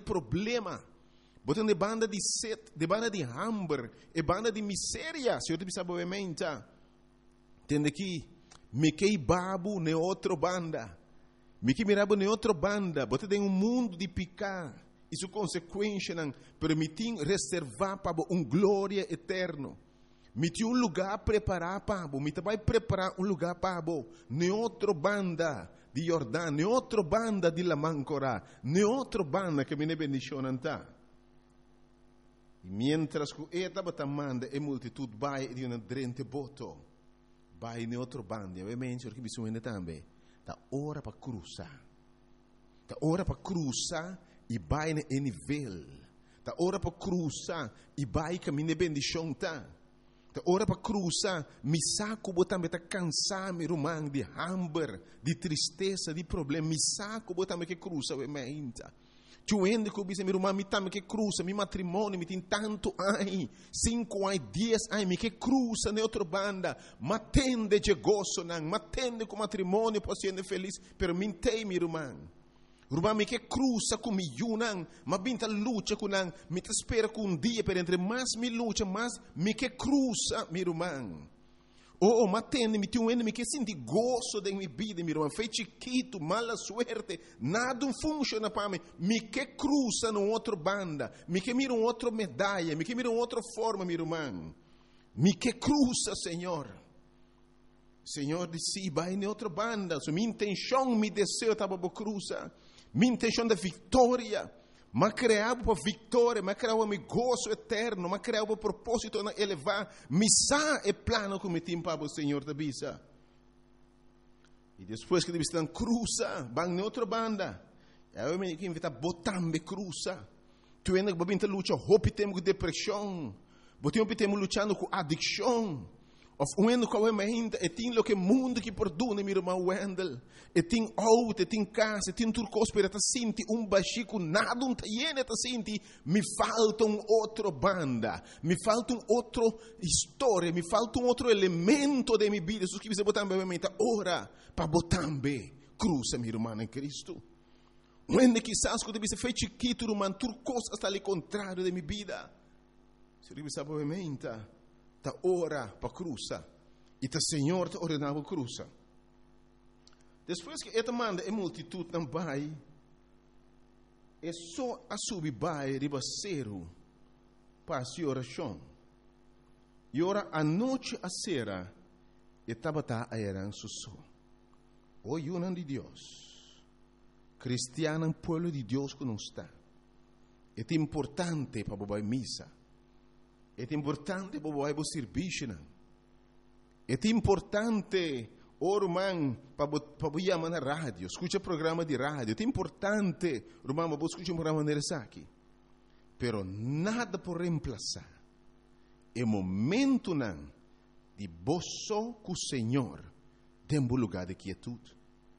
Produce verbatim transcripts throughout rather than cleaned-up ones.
problema. Botam de banda de sede, de banda de hambre, e banda de miséria. Se eu te sabe obviamente, tende aqui, me que babu ne outra banda. Me que mirabo ne outra banda. Botam de um mundo de picar. Isso consequência não permitir reservar para um glória eterno. Me tinha um lugar preparar para você. Me vai preparar um lugar para você. Ne outra banda de Jordão, ne outra banda de Lamancora, ne outra banda que me ne bendicionam tá. E mientras que eta batamanda e multitud vai di una drente boto, vai ne outro banda. Ovviamente perché bisogna também. Da ora para cruzar. Da ora para cruzar e vai em nível. Da ora para cruzar e vai caminho de bendição tá. Da ora para cruzar, me saco botar me tá cansar me rumang de hambre, de tristeza, de problema. Me saco botar me que cruza o meinta. Tu ende que bisa me rumang me tá me que cruza, me matrimônio me tem tanto ai, cinco ai, dez ai, me que cruza ne outra banda. Matende de gozo não, matende com matrimônio para ser feliz, pero me tem me rumang. Rumang me que cruza com mi yunang, ma binta lucha com nang, me te espera com um dia per entre mais me lucha, mais me que cruza mi rumang. Oh, oh, matende me tem um me que senti gozo de mi vida mi rumang, fei chiquito, mala suerte, nada funciona para mim, me que cruza no outro banda, me que mira um outro medalha, me que mira uma outra forma mi rumang, me que cruza, Senhor. Senhor disse, vai em outra banda, so, minha intenção, meu desejo estava para cruzar. Minha intenção da vitória, mas criava para vitória, mas criava meu gozo eterno, mas criava para propósito de elevar, missa e plano que me tinha para o Senhor da bisa. E depois que eles estão cruza, vão em outra banda, eu me invita a botar me cruza. Tu ainda que babinta luta, hope temos com depressão, botamos temos lutando com adicção. Of uendo com a mente, e tem lo que mundo que produz, meu irmão Wendel, e tem auto, e tem casa, e tem tudo coisa para te sentir um baixinho, nada um taien te sentir, me falta um outro banda, me falta um outro história, me falta um outro elemento de minha vida, isso que você botar na mente, ora, para botar bem, cruza, meu irmão em Cristo. Uendo quizás quando você fez chiquito, irmão, tudo coisa está ali contrário de minha vida. Se você sabe a mente, ta ora para cruza e ta Senhor te ordenava cruza. Depois que esta manda é multitud não vai, é só a subir vai ribaceiro para a oração. E ora a noite a sera e tabata a eran susso. O yunan de Deus, cristiano pueblo de Deus que não está. É importante para bobar missa. É importante para o serviço. É importante, irmão, para o chamar na rádio. Escuta programa de rádio. É importante, irmão, para escutar um programa de aqui. Pero nada por reemplazar. É momento não de boço com o Senhor tem um lugar de quietude.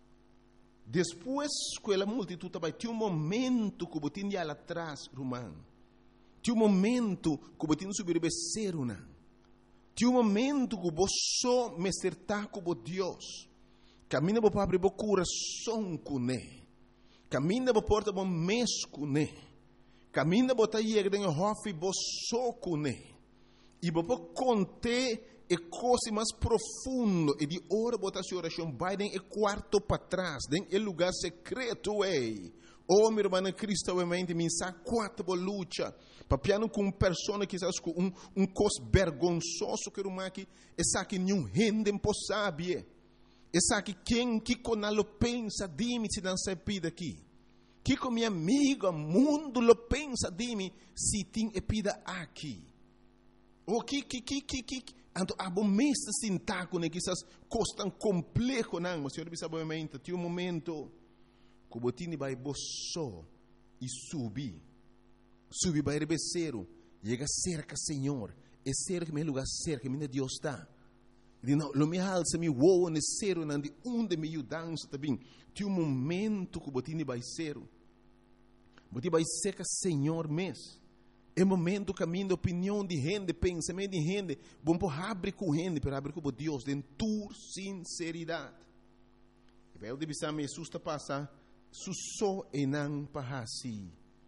Depois que a multitud vai ter um momento que você tem lá atrás, irmão. Tinha um momento que você não subir becerro, não. Tinha um momento que você só me acertar com Deus. Caminha para abrir o coração com Ele. Caminha para porta o mês com Ele. Caminha para ir em hofe você com Ele. E para conter a coisa mais profunda e de hora botar sua oração vai em quarto para trás, em lugar secreto é. Oh, meu irmão Cristo, obviamente, me sabe quatro luta. Papiano com uma pessoa que está com um, um cos vergonzoso que uma que essa que nenhum rende impossível. Essa que quem que com ela pensa de mim se não se pida aqui. Que com minha amiga mundo lo pensa de mim se tem epida aqui. O que que que que que anto abomesta sintaco né que essas coisas tão complexo não, mas senhor sabe obviamente, tem um momento que o botini vai boço e subir. Subir vai rebeceiro. Chega cerca, Senhor. É cerca, meu lugar cerca, meu Deus está. E não, lo me alça, me voa, ne cero, não de onde me ajudança também. Tem um momento que o botini vai ser. Botini vai cerca, Senhor, mês. É momento caminho de opinião de gente, pensamento de gente. Bom, por abrir com gente, para abrir com Deus, de tua sinceridade. E vai o de bisame, susta passar. Suso enang pahasi.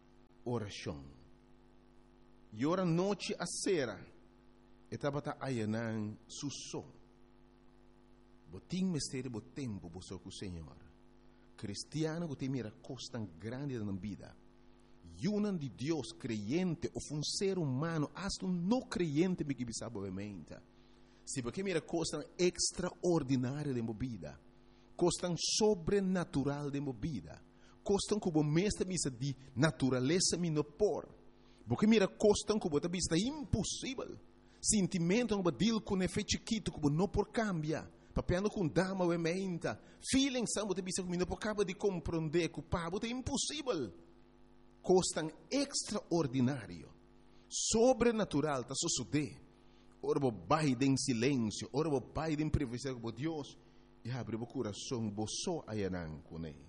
oração. E ora noite a sera, estava a ayanan susso. Botim mistério bo tempo bo com o Senhor. Cristiano que tem mira costa grande na vida. Yunan de Deus creyente ou um ser humano, hasta um não creyente me que bisa boamente. Se porque mira costa extraordinária de vida, costa sobrenatural de vida, costa como mestre misa de natureza me no por. Porque mira costa como ta vista impossível. Sentimento como dil com efeito chiquito como não por cambia. Papiando com dama ou emenda, feeling samba te bisa como não por cabo de compreender que o pabo é impossível. Costan extraordinário, sobrenatural, está suceder. Ora vou baile em silêncio, ora vou baile em privacidade com Deus, e abre o coração, vou só ayanan com ele.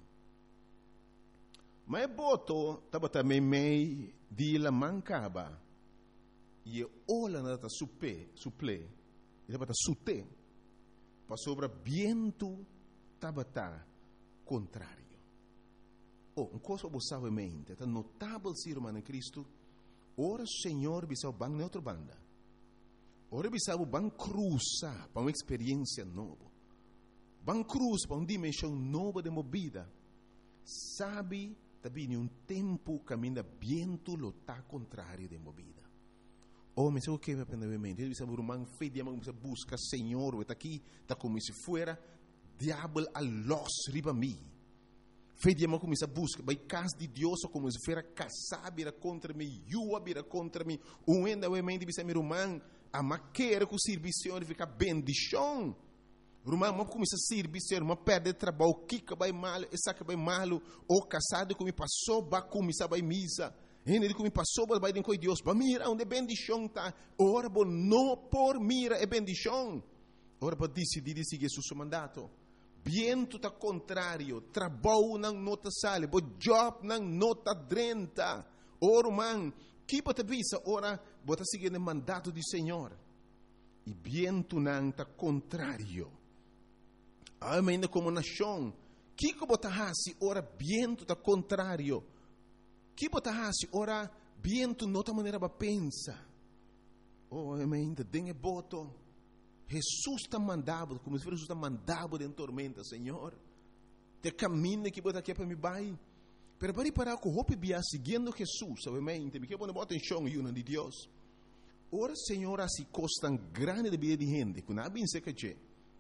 Mas boto, estava também meio de la mancaba, e olha na suple, suple, e estava sute, para sobre viento, estava contrário. Oh, um coisa que você sabe mente, é notável ser humano em Cristo. Ora, Senhor, bisau bang na outra banda. Ora, bisau bang cruza para uma experiência nova. Bang cruz para uma dimensão nova de movida. Sabe, também um tempo caminha viento lutar contrário de movida. Oh, mas o que me aprende mente? Ele bisau rumang fe dia mang busca Senhor, está aqui, está como se fuera diabo a los riba mi. Fei dia mau começar a buscar, vai casa de Deus ou como se fera casar, vira contra mim, yua vira contra mim, um ainda o emende bisa me rumang, a maquera com serviço de ficar bendição. Rumang mau começar a serviço, mau perde trabalho, kika vai mal, essa que vai malo, ou casado com me passou, ba começar vai misa, ainda de como passou, vai de com Deus, ba mira onde bendição tá, ora bo não por mira é bendição, ora bo decidir seguir seu mandato. Viento está contrário, trabalho não nota sale, bo job não nota drenta. Ora, man, que pode visa, ora, bota seguir o mandato do Senhor. E viento não está contrário. Ainda como nação, que que bota hasi, ora, viento está contrário. Que bota hasi, ora, viento nota maneira para pensar. Oh, ainda tem boto. Jesus está mandado, como se Jesus está mandado em tormenta, Senhor. Te caminho que bota aqui para me vai. Pero para parar com o bia seguindo Jesus, obviamente, me quer poner atenção e uma de Deus. Ora, Senhor, assim costa grande de vida de gente, que não bem se que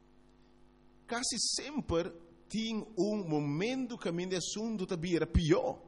quase sempre tem um momento que caminho de assunto tá bira pior.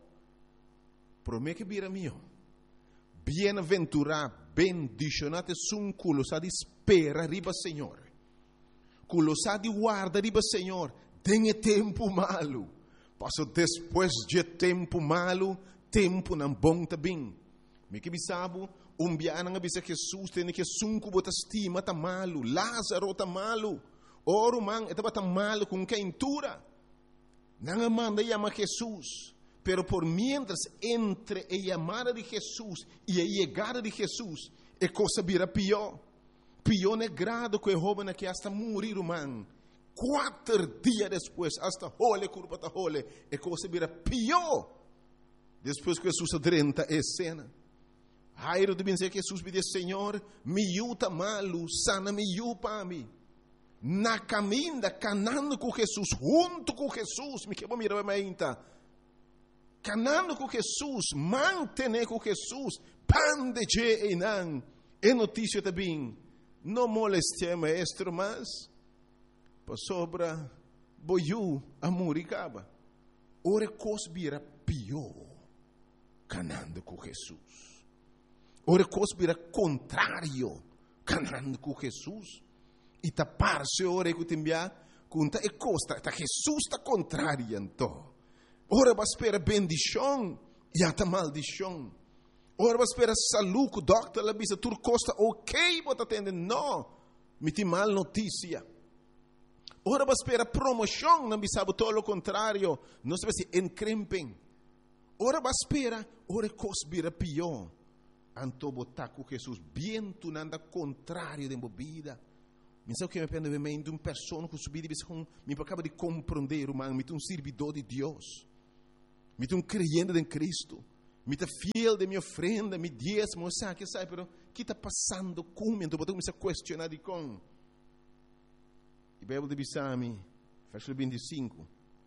Promete que bira melhor. Bem-aventurado, bendicionate sun culo sa di spera riba Senhor. Culo sa di guarda riba Senhor. Tenha tempo malo. Passo depois de tempo malo, tempo não bom também. Me que bisabo, um biana nga bisa Jesus tem que sunco bota estima tá malo, Lázaro tá malo. Oro man, etaba tá malo com quentura. Não manda chama Jesus. Pero por mientras entre a llamada de Jesús y a llegada de Jesús, a cosa vira pior. Pior negrado que o joven que hasta morir, man. Quatro dias depois, hasta hole, curva ta hole, a cosa vira pior. Depois que Jesus adrenta a cena. Jairo de dizer que Jesus me diz, Senhor, me yuta malo, sana me yu para mim. Na caminha, canando com Jesus, junto com Jesus, me quebra mirar a minha. Canando com Jesus, mantener com Jesus, pan de je enan. É notícia também, não moleste maestro, mas para sobra boiu amor e caba. Ora cosbira pior, canando com Jesus. Ora cosbira contrário, canando com Jesus. E tapar-se ora que tembia, conta e costa, tá Jesus está contrário então. Ora vai esperar bendição e até maldição. Ora vai esperar saúde, o doctor lá bisa tur costa ok, bota atender, não, me tem mal notícia. Ora vai esperar promoção, não bisa todo o contrário, não se vai se encrempem. Ora vai esperar, ora cosbira pior. Anto botar com Jesus, viento nada contrário de movida. Me sabe o que me aprende de uma pessoa que subir e com me acaba de compreender, humano, me um servidor de Deus. Me um creyente em Cristo. Me está fiel de minha ofrenda, me diezmo, sabe, sabe, pero que está passando comigo? Então, eu me questionar de com. E a Bíblia diz a mim, versículo vinte e cinco.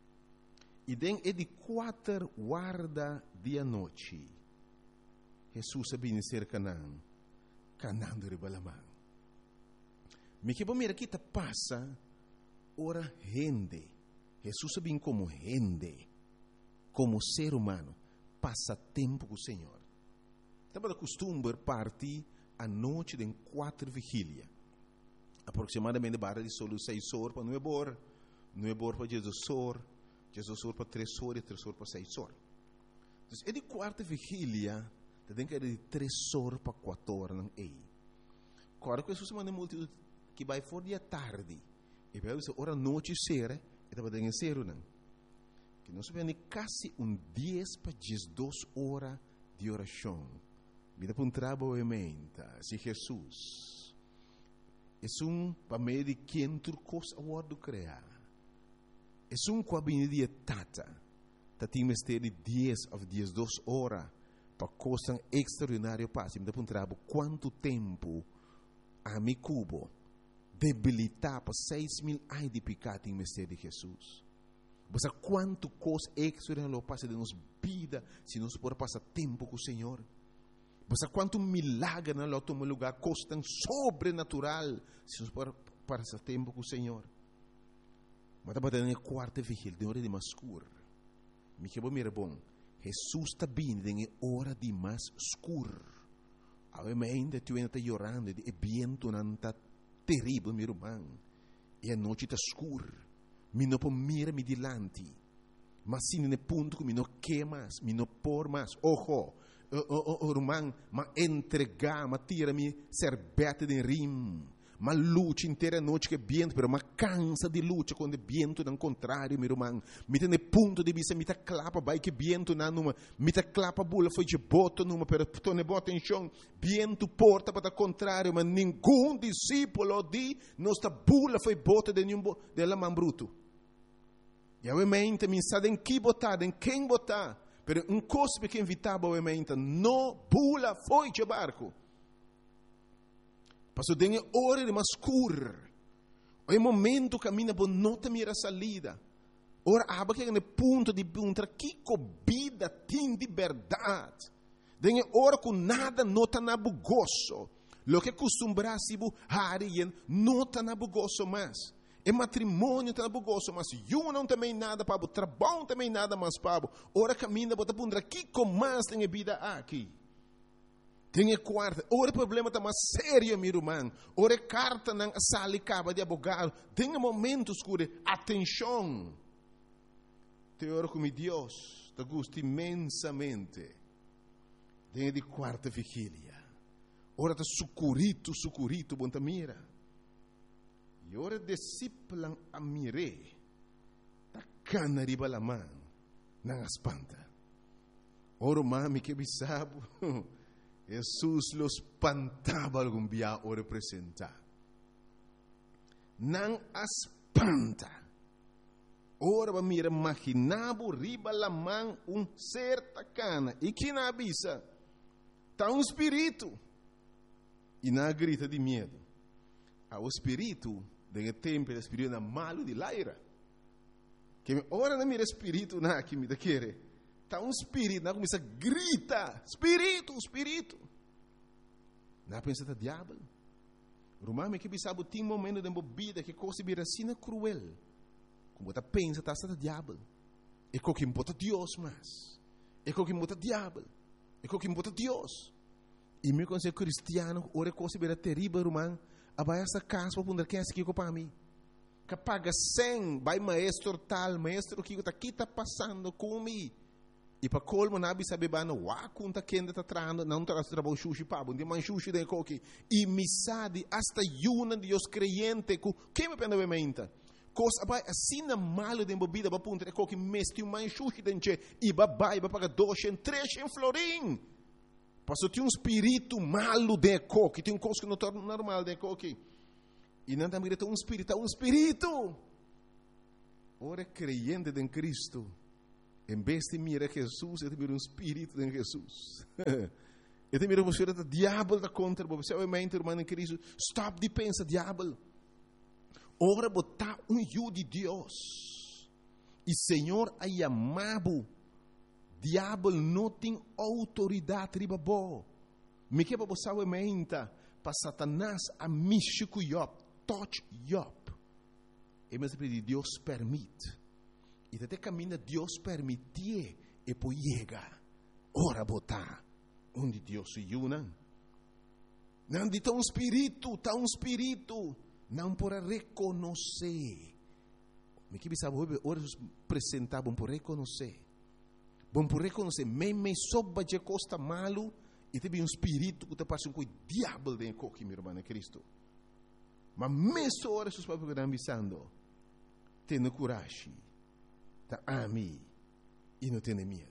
E den é de quatro guarda dia noite. Jesus sabia ser Canaã. Canaã do Ribalamã. Me que bom mira que está passa, ora rende. Jesus sabia como rende, como ser humano. Passa tempo com o Senhor. Estava de costume partir à noite em quatro vigílias. Aproximadamente barra de solo seis horas para nove horas, nove horas para Jesus horas, Jesus horas para três horas e três horas para seis horas. Então, é de quarta vigília, tem que ser de três horas para quatro horas. Não é? Agora, que Jesus manda multidão que vai fora de tarde, e vai dizer, hora noite será, e estava dando ser não. Que nós vemos quase um dez para duas horas de oração. Mira para um trabalho se Jesus é um para meio de quem turcos a word criar. É um com a de tata. Tati mistério de dez ou duas horas para coisa extraordinária passe. Mira para um trabalho quanto tempo a mi cubo debilitar para seis mil anos de pecado em mistério de Jesus. Você quanto coisa extraordinária passa de nossa vida se nós podemos passar tempo com o Senhor. Você quanto milagre na nosso lugar, coisa tão sobrenatural se nós podemos passar tempo com o Senhor. Mas estava na quarta vigília, de hora de mais escuro. Me que bom, mira bom. Jesus está vindo em hora de mais escuro. Ainda tu ainda está chorando, e vento não está terrível, meu irmão. E a noite está escura. Mi não pode mirar-me dilante. Mas sim, no ponto que mi não quer mais, mi não por mais. Ojo, o, o, o irmão, mas entregar, mas tira-me serbete de rim. Mas luta inteira noite que viento, pero mas cansa de luta quando viento não contrário, meu irmão. Mi tem ponto de vista, mi tá clapa, vai que viento não numa, mi tá clapa bula foi de boto numa, pero tu ne bota em chão, viento porta para contrário, mas nenhum discípulo de nossa bula foi bota de nenhum de la man bruto. E obviamente, mi sa em que botar, em quem botar. Pero um cospe que invitava, obviamente, no bula foi de barco. Passou de hora de mais escuro. O momento caminha, por não te mira a salida. Ora, aba que é no ponto de perguntar, que vida tem de verdade? De hora com nada não está na bugoso. Lo que costumbrasse harien não está na bugoso mais. É matrimônio está bugoso, mas eu não também nada para o trabalho também nada mais para ora caminha bota pundra que com mais tem vida aqui. Tem quarta, ora problema está mais sério, meu irmão. Ora carta não sale caba de abogado. Tem momento escuro, atenção. Te oro com Deus, te gosto imensamente. Tem de quarta vigília. Ora está sucurito, sucurito, bom mira. E ora discípulo a mire, ta cana riba la man, não espanta. Ora mami que bisabo, Jesus los espantava algum dia ora representar. Não espanta. Ora ba mira imaginabo riba la man um ser ta cana, e que na avisa, tá um espírito, e na grita de medo. O espírito de tempo o espírito na malo de laira que ora na mira espírito na que me querer tá um espírito na começa grita espírito espírito na pensa tá diabo rumame que bisabo tem momento de bebida que coisa vira assim cruel como tá pensa tá tá diabo e co que importa Deus mas e co que importa diabo e co que importa Deus e meu conselho cristiano ora coisa vira terrível rumang abai essa casa para ponder quem é que para mim que paga cem vai maestro tal maestro que está aqui está passando comigo e para colmo nabi sabe bano wa conta quem está trando não está trabalhando sushi pabo de man sushi de coque e misade hasta yuna de os creyente que quem me pende obviamente coisa abai assim na malo de bebida para ponder coque mesti um man sushi denche e babai para pagar dois em três em florim. Passou tem um espírito malo de coque, tem um coisa que não está normal de coque. E não também tem um espírito, um espírito. Ora creyente em Cristo, Em vez de mirar Jesus, ele mira um espírito de Jesus. Ele mira você que o diabo está contra você. Obviamente, irmão em Cristo, stop de pensar, diabo. Ora, botar um eu de Deus. E Senhor, a chamado, diabo não tem autoridade riba bo. Me que para você, obviamente, para Satanás a mexer com Job, touch Job. E mas Deus permite. E até caminha Deus permitir e depois chega. Ora botar onde Deus se une. Não de um espírito, tá um espírito. Não por reconhecer. Me que sabe ora apresentar bom por reconhecer. Bom por reconhecer, me me soba de costa malo e tem um espírito que te passa com o diabo dentro de meu irmão Cristo. Mas mesmo ora os papos que estão avisando, tenha coragem, tá ami e não tenha medo.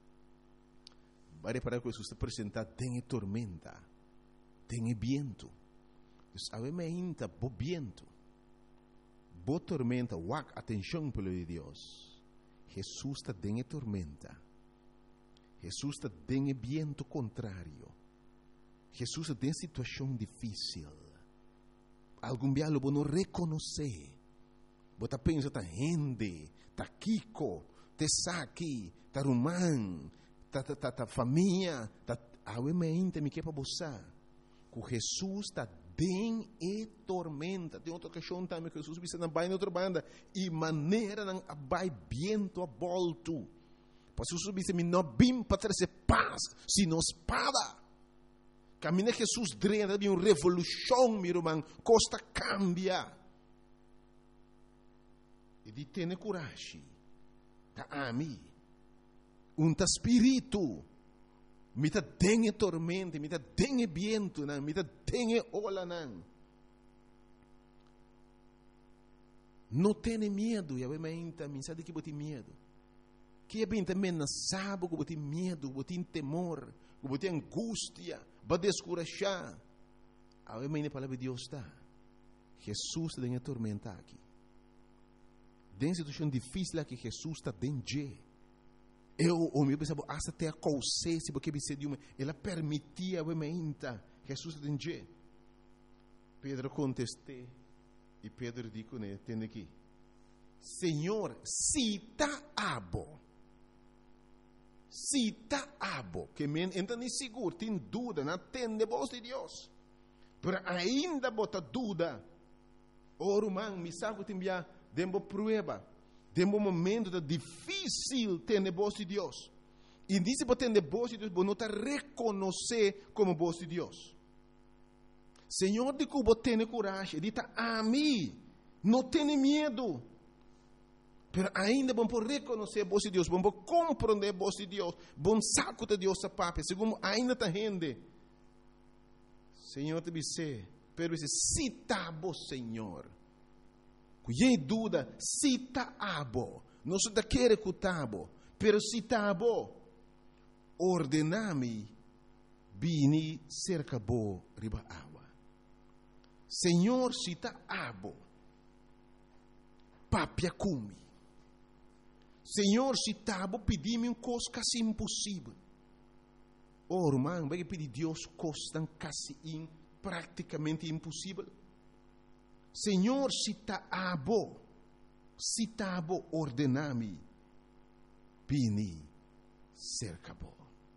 Vai para que Jesus te apresentar, tem tormenta, tem vento. Então, obviamente, bo vento, bo tormenta, wak atenção pelo de Deus. Jesus está tem tormenta. Jesus está tem vento contrário. Jesus está em situação difícil. Algum dia lo não reconhecer. Você pensa, tá gente, tá Kiko, tá Saki, tá Román, tá, tá, tá, tá família, tá... Obviamente, me quer para você. Que Jesus está bem e tormenta. Tem outra questão também que Jesus disse na baia outra banda. E maneira não vai vento a volto. Porque Jesus disse, me não vim para trazer paz, sino espada. Caminha Jesus drena de uma revolução, meu irmão. Costa cambia. E de ter coragem. Tá a mim. Um tá espírito. Me tá dengue tormenta, me tá dengue vento, não, me tá dengue ola, não. Não tenha medo, e obviamente, me sabe que você tem medo. Que é bem também não sabe que você tem medo, você tem temor, que você tem angústia, vai descorajar. Obviamente, a palavra de Deus está. Jesus está em tormenta aqui. Tem situação difícil aqui, Jesus está dentro. Eu, o meu pensava, hasta até a consciência, porque me de uma, ela permitia, obviamente, Jesus está dentro. Pedro contestou, e Pedro disse, né, tem aqui, Senhor, se está abo, se está abo, que me ainda nem seguro, tem dúvida, não tem voz de Deus, mas ainda bota dúvida, o irmão, me sabe que tem já, demo prueba, demo momento de difícil ter a voz de Deus, e diz que ter a voz de Deus, você não está reconhecer como voz de Deus. Senhor, de que você tem coragem, diz a mim, não tenha medo, mas ainda vamos reconhecer a voz de Deus, vamos compreender a voz de Deus, vamos saco de Deus a papai, segundo ainda está rende. Senhor, te disse, pero disse, cita a Senhor. Cuidei dúvida, cita a bo, não se quer escutar bo, pero cita a bo, ordenami, bini cerca bo riba água. Senhor, cita a bo, papia cumi. Senhor, cita a bo, pedi-me um coisa quase impossível. Oh, irmão, vai pedir Deus coisa quase in, praticamente impossível. Senhor, se está abo, se está abo, ordenami, pini, cercabo.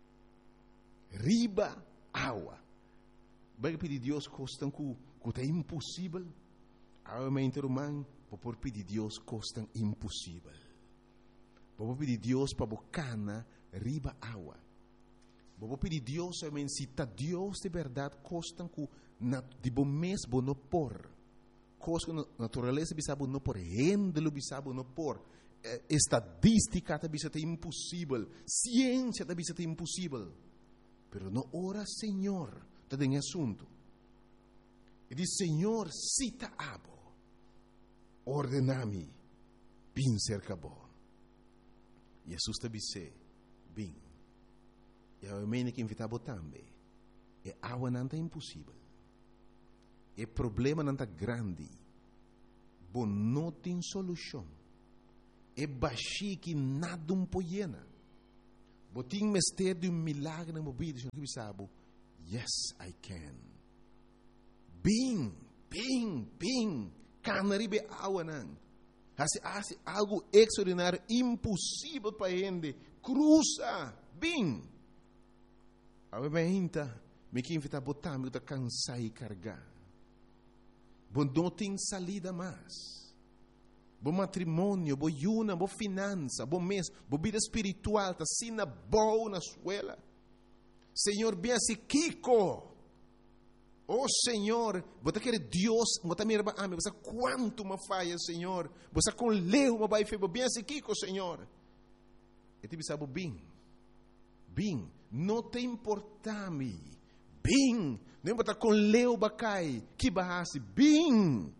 Riba, água. Vai pedir Deus coisa que é impossível. Obviamente, irmão, vou pedir Deus coisa impossível. Vou pedir Deus para bocana, riba, água. Vou pedir Deus, obviamente, se está Deus de verdade, coisa que de bom mês, vou não por. Coisa que a natureza bisabo não por, rendelo bisabo não por, eh, estadística está bisabo impossível, ciência está bisabo impossível, pero não ora Senhor, está em assunto. E diz Senhor, cita abo, ordenami, bin cercabo. Jesus está bisabo, bin. E a menina que invitava também, e água não está impossível. E problema não está grande, bom, não tem solução. é baixi que nada um poiena. Botim mestre de um milagre na mobília, que me sabe. Yes, I can. Bing, bing, bing. Canaribe awa nan. Hace, hace algo extraordinário, impossível para gente. Cruza, bing. A bebenta, me que invita a botar, me que cansar e carregar. Bom, não tem salida mais. Bom matrimônio, bom yuna, bom finança, bom mês, bom vida espiritual, tá sina boa na escola. Senhor, bem assim, Kiko. Oh, Senhor, você quer Deus, você me reba, você quanto me falha, Senhor. Você com leu, mas vai fazer bem assim, Kiko, Senhor. E te sabe bem, bem, não te importa-me, bem, não importa com leu, bacai, que barrasse, bem.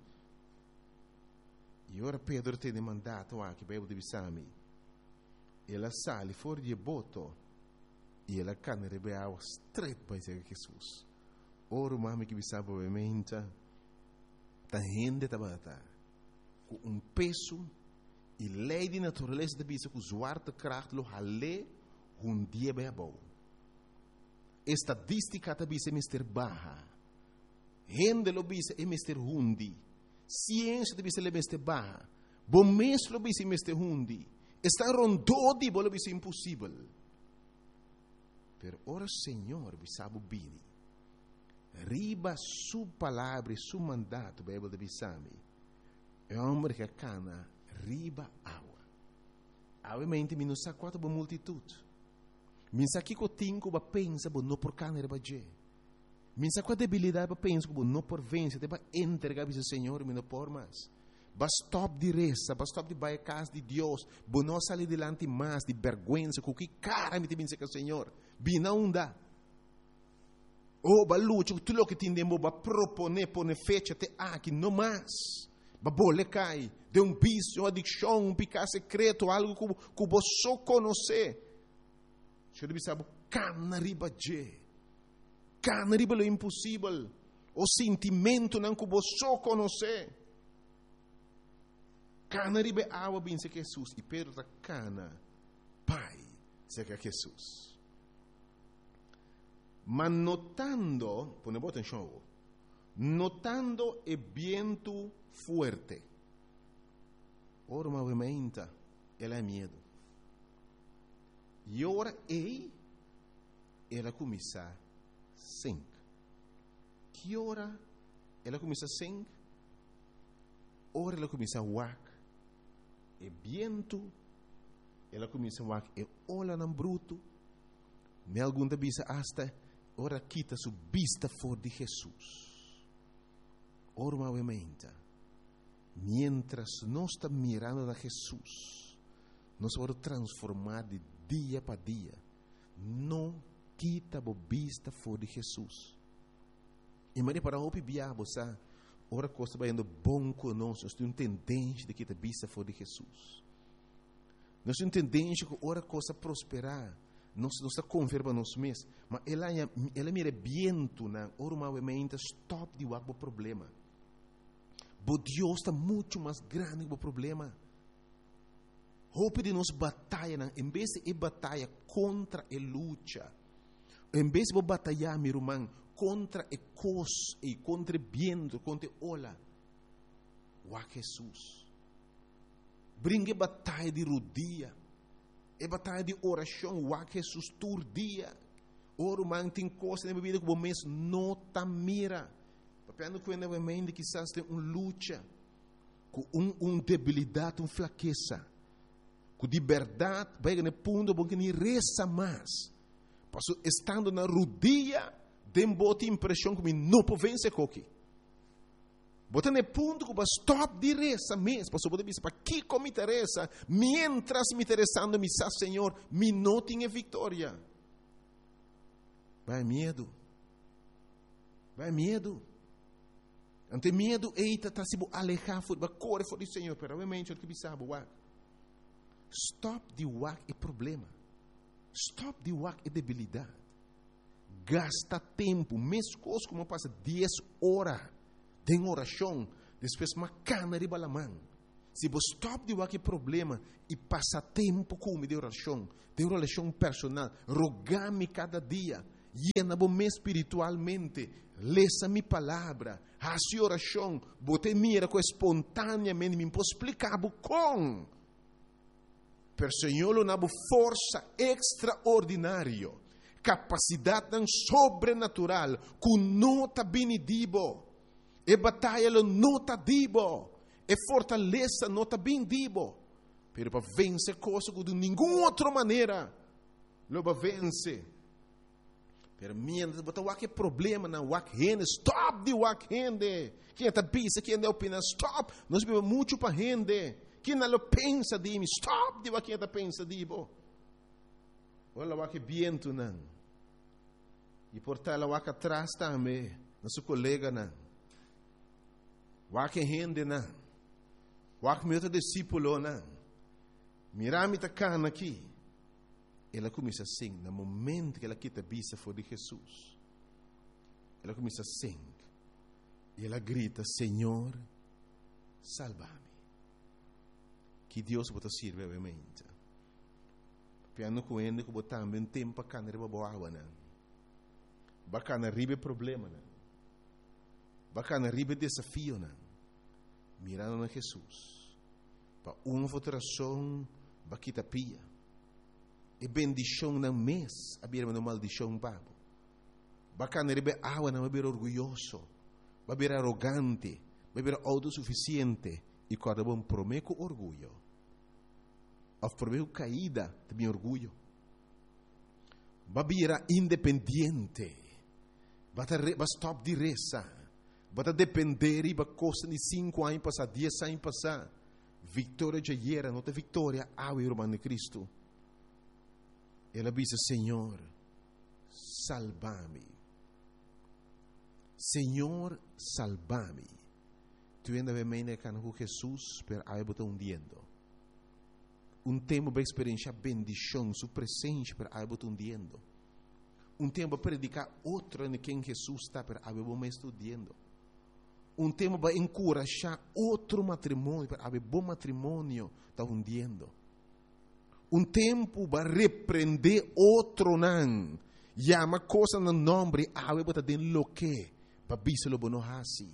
E ora Pedro tem mandato aqui, para eu te bisami. Ela sale fora de boto, e ela cana rebe água straight para Jesus. Ora, mami que bisaba obviamente, tá rende tabata, com um peso e lei de natureza da bisa com zwarte kracht lo hale um dia bem bom. Estadística da bisa é mister baja, rende lo bisa é mister hundi, ciência da bisa é mister baja, bom mês lo bisa é mister hundi, está rondou de bolo bisa impossível. Pero ora Senhor bisaba bini. Riba su palavra e su mandato, Bíblia de Bisami, é um homem que cana riba água. Obviamente, me não sabe quanto boa multitude. Me sabe que eu tenho que pensar, mas não por cana riba je. Me sabe qual debilidade para pensar, mas não por vencer, para entregar ao Senhor, me não por mais. Basta stop de reza, basta stop de baia casa de Deus, mas não sair delante mais de vergonha, com que cara me tem que o Senhor. Bina unda. Oh, balucho, tu lo que tindemo ba propone pone fecha te aqui no mais. Ba bole cai, de um vício, uma adicção, um picar secreto, algo que que você só conhece. Você deve saber cana riba je. Cana riba lo impossível. O sentimento não que você só conhece. Cana riba água bem se Jesus e Pedro da cana. Pai, se que Jesus. Ma notando, ponemos atención, notando el viento fuerte, ora movimenta, ela é medo. E ora ei, ela começa a sing. Que ora ela começa a sing? Ora ela começa a wak. E viento, ela começa a wak. E ola não bruto. Me algum da bisa hasta ora quita su vista for de Jesus. Ora movimenta. Mientras nós estamos mirando a Jesus, nós vamos transformar de dia para dia. Não quita a vista for de Jesus. E mas para o biabo, sabe? Ora coisa vai indo bom conosco. Nós temos tendência de quitar a vista for de Jesus. Nós temos tendência que ora coisa prosperar. Não está confirmando nós mesmos, mas ela ela mira viento na normalmente stop de o problema. Bo Deus está muito mais grande que o problema. Hope de nós batalha, em vez de batalha contra a luta, em vez de batalhar, meu irmão, contra a cos e contra o viento, contra a ola, o Jesus. Brinque batalha de rodia. É batalha de oração, o que Jesus todo dia. Oro man tem coisa na vida que o mês não tá mira. Papendo que na mente quizás tem uma luta, com um, um debilidade, uma fraqueza, com de verdade, vai no ponto bom que nem reza mais. Passo estando na rodia, tem boa impressão que me não pode vencer coque. Bota no ponto que vai stop de reza mesmo. Passo poder dizer para que como me interessa, mientras me interessando me sa Senhor, me não tem vitória. Vai medo. Vai medo. Ante medo, eita, tá se alejar, vai correr fora do Senhor, pero obviamente o que me sabe, wak. Stop de wak é problema. Stop de wak é debilidade. Gasta tempo, mesmo coisa como passa dez horas. Tem oração, depois uma cana de balamã. Se você stop de qualquer problema e passa tempo com de oração, de oração personal, rogar-me cada dia, llena-me espiritualmente, lesa minha palavra, faça oração, bote mira com espontaneamente, me posso explicar com. Per Senhor, eu tenho força extraordinária, capacidade sobrenatural, com nota benedibo, e batalha nota dibo, e fortaleza nota bendibo, pero para vencer coisas de nenhuma outra maneira, lo para vencer. Pero mientras botar qualquer problema na wak rende, stop de wak rende. Quem está pensa, quem está opina, stop. Nós vivemos muito para rende. Quem não pensa de mim, stop de wak quem está pensa de bo. Olha wak viento não. E portar lá wak atrás também, nosso colega não. Wak rende não. Wak meu discípulo não. Mirami tá cana aqui. Ela começa assim, no momento que ela quita a vista for de Jesus. Ela começa assim. E ela grita, Senhor, salva-me. Que Deus pode servir, obviamente. Piano com ele, que botar um tempo para canar para boa água, não. Bacana ribe problema, não. Bacana ribe desafio, não. Mirando na Jesus. Para uma votação, baquita pia. E bendição não mês, a bira não maldição babo. Bacana rebe água não é orgulhoso, vai ser arrogante, vai ser autossuficiente e quando bom prometo orgulho. Ou prometo caída, também orgulho. Vai ser independente, vai stop de reza, vai depender e vai costa de cinco anos passar, dez anos passar. Vitória de ayer, não tem vitória, ao irmão de Cristo. Ela disse, Senhor, salva-me. Senhor, salva-me. Tu ainda vem me com Jesus, per aí botar um diendo. Um tempo para experienciar bendição, sua presença, per aí botar um diendo. Um tempo para predicar outra em quem Jesus está, per aí botar estudando. Um tempo para encorajar outro matrimônio, per aí bom matrimônio, está um diendo. Um tempo para repreender outro não. Chama coisa no nome, a eu botar dentro lo que, para bisa lo bono hasi.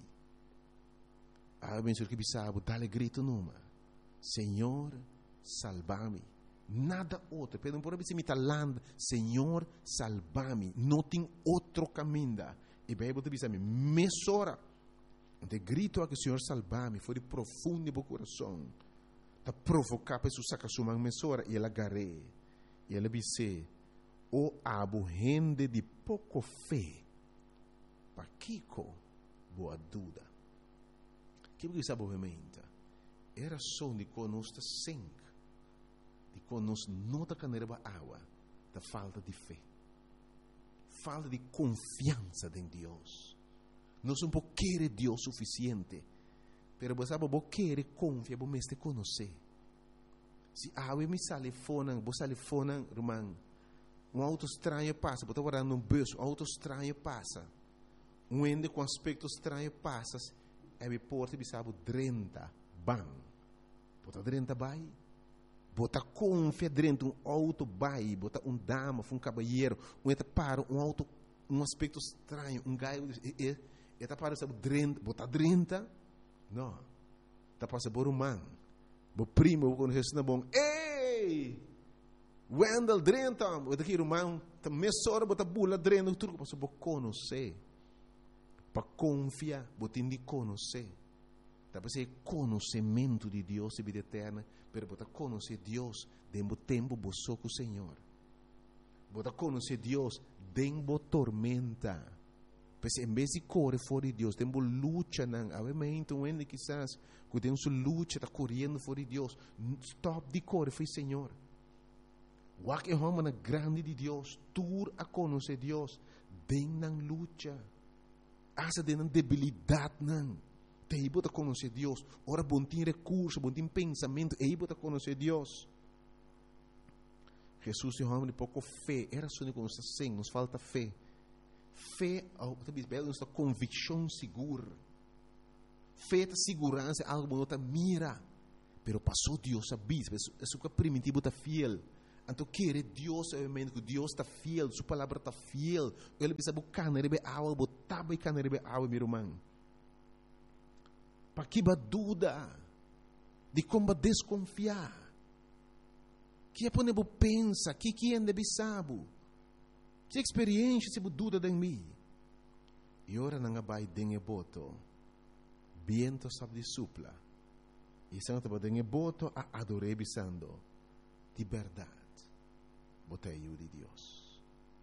A eu penso que bisa dá-lhe grito numa. Senhor, salva-me. Nada outro. Pero não pode ser mitalando. Senhor, salva-me. Não tem outro caminho. E bem, botar bisa me mesora. De grito a que Senhor salva-me, foi de profundo no coração. A provocar para sacar sua mesora e ela garre e ela disse o abo rende de pouco fé para Kiko boa dúvida que porque sabe obviamente era só de conosco sem de conosco não da caneira água da falta de fé falta de confiança em Deus não são por querer Deus suficiente. Pero você sabe, você quer confiar, você me conhecer. Se a água me sale fora, você sale fora, irmão, um auto estranho passa, você está guardando um bus, um auto estranho passa, um ende com aspecto estranho passa, é me porta, me sabe, drenta, bam. Você drenta, vai. Você confia dentro um auto, vai. Você um dama, um cavalheiro, um eta para, um auto, um aspecto estranho, um gaio, eta para, sabe, drenta, você drenta. Não, está passando por um man. O primo, quando Jesus não é bom, ei, Wendell drenta, o daqui irmão, está mesora, bota bula drenta, tudo passa por conhecer, para confiar, bota de conhecer, está para ser conhecimento de Deus e vida eterna, para bota conhecer Deus, dentro do tempo, você com o Senhor, bota conhecer Deus, dentro da tormenta. Pois em vez de correr fora de Deus, temos luta, não. Obviamente, um ano quizás, que temos luta, está correndo fora de Deus. Stop de correr, foi Senhor. O que é uma grande de Deus, tur a conhecer Deus, den na luta. Asa den na debilidade, não. Te bota conhecer Deus. Ora, bom tem recurso, bom tem pensamento, e bota conhecer Deus. Jesus é um homem de pouco fé. Era só que nos assim, nos falta fé. Fé, é convicção segura. Fé é segurança, algo que não mira. Pero passou Deus a bis, é o que primitivo está fiel. Então, querer Deus, obviamente, que Deus está fiel, sua palavra está fiel. Ele precisa buscar na rebe água, botar buscar na rebe água, meu irmão. Para que dúvida, de como desconfiar. Que é para pensa, que que é de sabe. Que experiência se dúvida de mim. E ora não vai dengue boto, viento sabe de supla. E se não te dengue boto, a adorei bisando de verdade. Botei de Deus.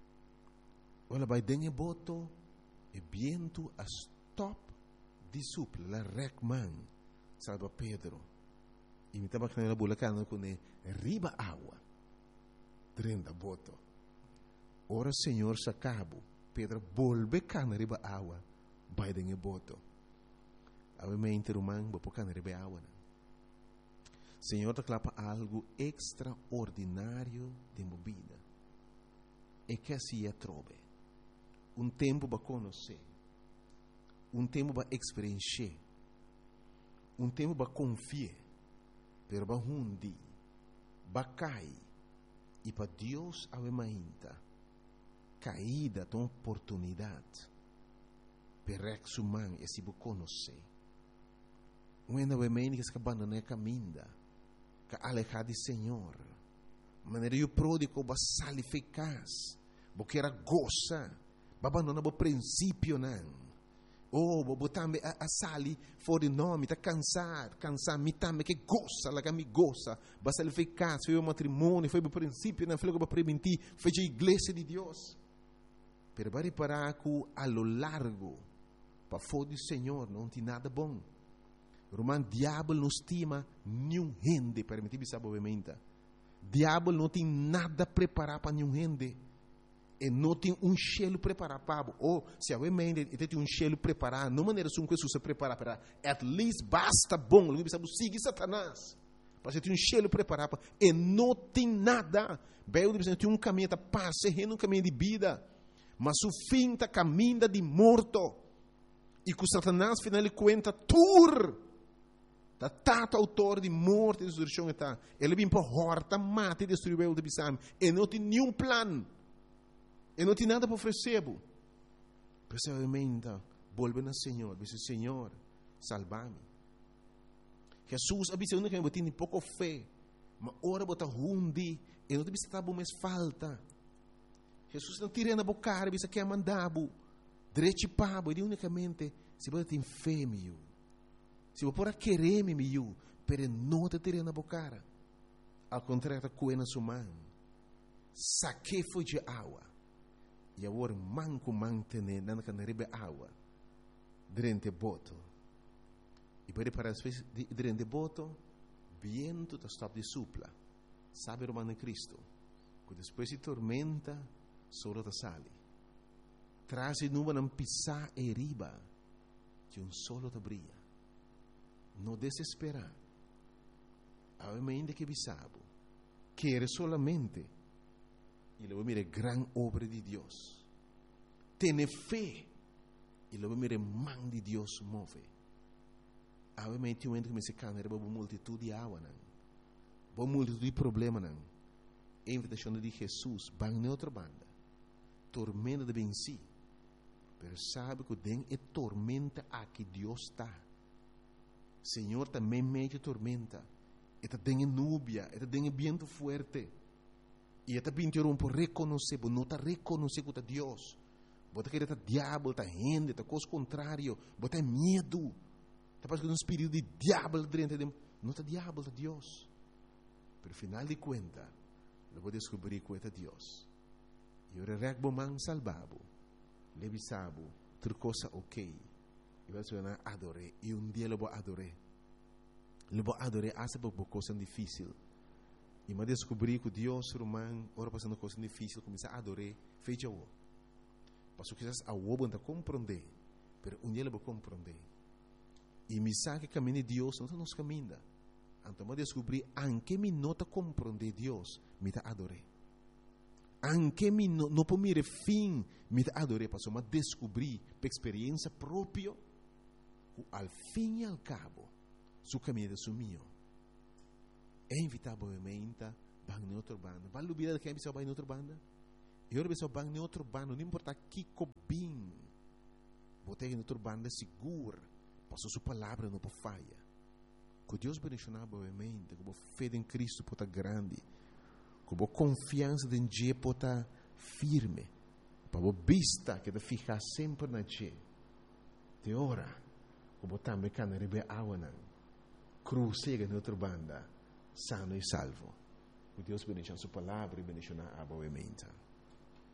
Ora vai dengue boto, e viento a stop de supla, la recman, salva Pedro. E me estava canando a bulacana com ele, riba água, trenta boto. Ora Senhor se acabou. Pedro volve cana riba água, vai dengue boto. Obviamente, irmão, vou cana riba água. Senhor te clapa algo extraordinário de movida. E que assim é trobe. Um tempo para conhecer. Um tempo para experienciar. Um tempo para confiar. Pero para hundi, para cair. E para Deus obviamente. Caída de uma oportunidade. Para ex humano e se você conhecer. Um obviamente que se abandona a caminho. Que alejar do Senhor. Maneira o pródigo vai sair eficaz. Porque era goza. Vai abandonar o princípio não. Oh, vou também a, a sair fora de nome, está cansado, cansado, me também que goza, lá que me goza. Vai sair eficaz, foi o matrimônio, foi o princípio, não foi o que permitir, foi a igreja de Deus. Pero vai reparar que a lo largo, para fora do Senhor, não tem nada bom. Romano, diabo não estima nenhum gente, permitir-me saber, obviamente. Diabo não tem nada preparado para nenhum gente. E não tem um cheiro preparado para. Ou, se obviamente, ele tem um cheiro preparado, não maneira assim que Jesus se prepara para. At least basta bom. Ele precisa seguir Satanás. Para ter um cheiro preparado para. E não tem nada. Bem, ele tem um caminho de paz, um caminho de vida. Mas o fim está caminho de morto. E com Satanás, final de conta, tur. Da tato autor de morte e destruição está. Ele vem para horta, mata e destruir o de bisam. E não tem nenhum plano. E não tem nada para oferecer. Precisamente, volve ao Senhor. Diz, Senhor, salva-me. Jesus avisa que eu tenho pouco fé. Mas ora botar hundi. E não te precisa estar mais falta. Jesus não tira na boca. Diz que é mandado. Direito para. E unicamente, se você tem fé, meu. Se você pode querer, meu, pero não te tira na boca. Ao contrário, coe na sua mão. Saque foi de água. E agora, manco mantener, não can rebe água. Durante boto. E pode parar durante boto, viento está stop de supla. Sabe, romano Cristo, que depois de tormenta, solo te sale. Traz e nuvem não pisar e riba, que um solo te brilha. Não desesperar. Obviamente que bisabo. Quer solamente. E logo mire gran obra de Deus. Tene fé. E logo mire man de Deus move. Obviamente, um ente que me se cana, era uma multitud de água, não. Uma multitud de problema, não. A invitação de Jesus, vai em outra banda. Tormenta de venci. Pero sabe que tem é tormenta a que Deus está. Senhor também meio tormenta. Eta tem núbia, eta tem vento forte. E eta pintou por reconhecer, por não está reconhecer que é Deus. Bota que está diabo, está gente, está coisa contrário, bota medo. Está passando um espírito de diabo dentro de não está diabo, está Deus. Pero final de conta, eu vou descobrir que é Deus. E eu regbo man salvabo, levisabo, ter coisa ok. E vai se adorei. E um dia eu vou adorar. Eu vou adorar essa por coisa difícil. E me descobri que Deus, irmão, ora passando coisa difícil, começa a adorar, fecha o. Passou que a o não compreender, mas um dia eu vou compreender. E me sabe que caminho de Deus não está nos caminhos. Então me descobri, anche me não está compreender Deus, me está adorar. Anche me não não por mire fim, me está adorar. Passou me descobri, por experiência própria, al fim e al cabo, su caminho é o meu. é invitar boementa, bang em outra banda. Vale o vida que é pessoa em outra banda? Eu não pessoa bang em outra banda, não importa que cobim. Botei em outra banda segura, passou sua palavra não pode falha. Que Deus bendicionar boementa, com fé em Cristo pode estar grande, com confiança em Deus pode estar firme, para a vista que te ficar sempre na Deus. De ora, com também que não rebe água, cruzega em outra banda, sano e salvo. Que Deus bendicionar sua palavra e bendicionar a boementa.